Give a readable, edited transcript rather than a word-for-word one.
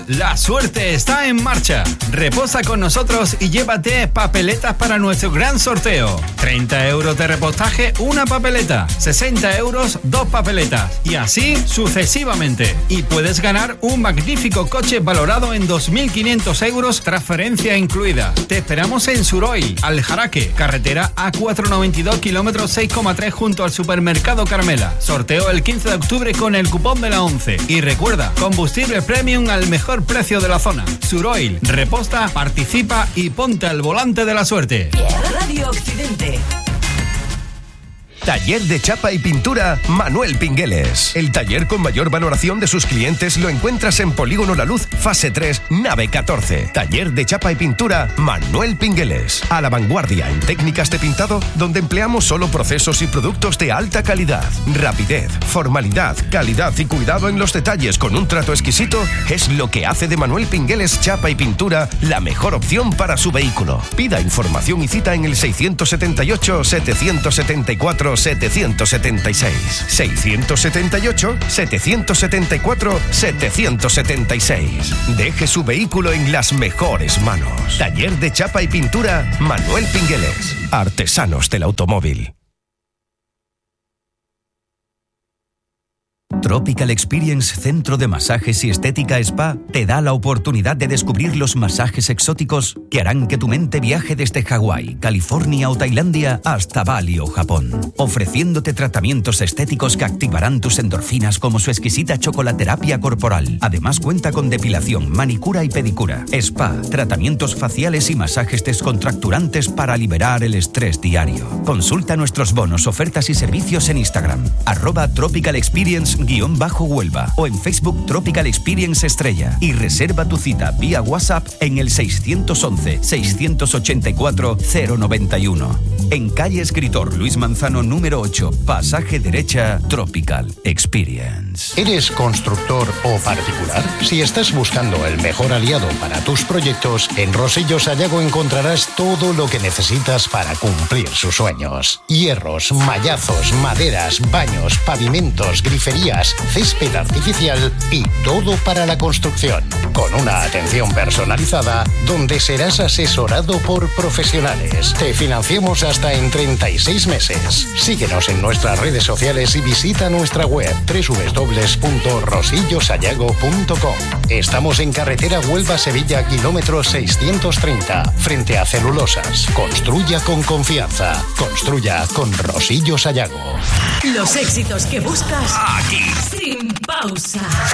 La suerte está en marcha. Reposa con nosotros y llévate papeletas para nuestro gran sorteo. 30 euros de repostaje, una papeleta. 60 euros, 2 papeletas. Y así sucesivamente. Y puedes ganar un magnífico coche valorado en 2.500 euros, transferencia incluida. Te esperamos en Suroil, Aljaraque, carretera A492, kilómetro 6,3 junto al supermercado Carmela. Sorteo el 15 de octubre con el cupón de la 11. Y recuerda, combustible premium al mejor precio de la zona. Suroil, reposta, participa y ponte al volante de la suerte. Radio Occidente. Taller de Chapa y Pintura Manuel Pingueles. El taller con mayor valoración de sus clientes lo encuentras en Polígono La Luz, fase 3, nave 14. Taller de Chapa y Pintura Manuel Pingueles. A la vanguardia en técnicas de pintado, donde empleamos solo procesos y productos de alta calidad. Rapidez, formalidad, calidad y cuidado en los detalles con un trato exquisito es lo que hace de Manuel Pingueles Chapa y Pintura la mejor opción para su vehículo. Pida información y cita en el 678 774 776. 678 774 776. Deje su vehículo en las mejores manos. Taller de Chapa y Pintura Manuel Pingueles. Artesanos del automóvil. Tropical Experience Centro de Masajes y Estética Spa te da la oportunidad de descubrir los masajes exóticos que harán que tu mente viaje desde Hawái, California o Tailandia hasta Bali o Japón, ofreciéndote tratamientos estéticos que activarán tus endorfinas como su exquisita chocolaterapia corporal. Además cuenta con depilación, manicura y pedicura, spa, tratamientos faciales y masajes descontracturantes para liberar el estrés diario. Consulta nuestros bonos, ofertas y servicios en Instagram, @tropicalexperience_Huelva o en Facebook Tropical Experience Estrella, y reserva tu cita vía WhatsApp en el 611-684-091. En calle Escritor Luis Manzano número 8, pasaje derecha, Tropical Experience. ¿Eres constructor o particular? Si estás buscando el mejor aliado para tus proyectos, en Rosillo Sayago encontrarás todo lo que necesitas para cumplir sus sueños. Hierros, mallazos, maderas, baños, pavimentos, griferías, césped artificial y todo para la construcción. Con una atención personalizada donde serás asesorado por profesionales. Te financiamos hasta en 36 meses. Síguenos en nuestras redes sociales y visita nuestra web www.rosillosayago.com. Estamos en carretera Huelva-Sevilla, kilómetro 630, frente a Celulosas. Construya con confianza. Construya con Rosillo Sayago. Los éxitos que buscas Aquí. sin pausa.